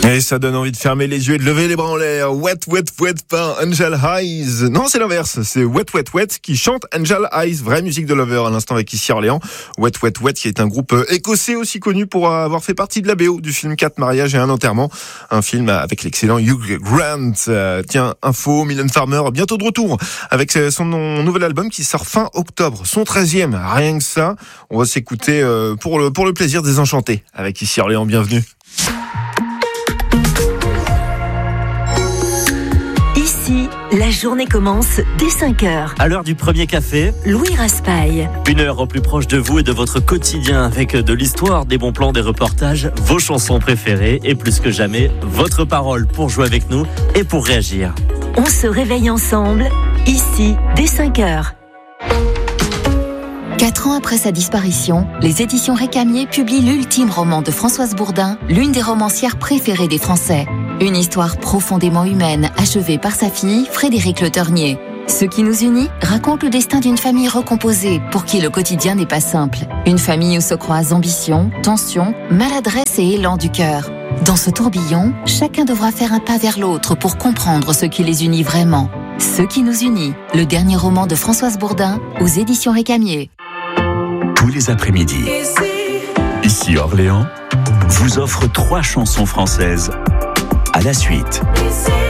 Et ça donne envie de fermer les yeux et de lever les bras en l'air. Wet, wet, wet par Angel Eyes. Non, c'est l'inverse. C'est Wet, wet, wet qui chante Angel Eyes. Vraie musique de Lover à l'instant avec Issy Orléans. Wet, wet, wet qui est un groupe écossais aussi connu pour avoir fait partie de la BO du film 4 mariages et un enterrement. Un film avec l'excellent Hugh Grant. Tiens, info, Mylène Farmer, bientôt de retour avec son nouvel album qui sort fin octobre. Son 13e. Rien que ça. On va s'écouter pour le plaisir Désenchanté avec Issy Orléans. Bienvenue. Ici, la journée commence dès 5h. À l'heure du premier café, Louis Raspail. 1 heure au plus proche de vous et de votre quotidien avec de l'histoire, des bons plans, des reportages, vos chansons préférées et plus que jamais, votre parole pour jouer avec nous et pour réagir. On se réveille ensemble, ici, dès 5h. 4 ans après sa disparition, les éditions Récamier publient l'ultime roman de Françoise Bourdin, l'une des romancières préférées des Français. Une histoire profondément humaine, achevée par sa fille, Frédérique Le Ternier. Ce qui nous unit raconte le destin d'une famille recomposée, pour qui le quotidien n'est pas simple. Une famille où se croisent ambition, tension, maladresse et élan du cœur. Dans ce tourbillon, chacun devra faire un pas vers l'autre pour comprendre ce qui les unit vraiment. Ce qui nous unit, le dernier roman de Françoise Bourdin, aux éditions Récamier. Tous les après-midi, Issy Orléans vous offre 3 chansons françaises à la suite.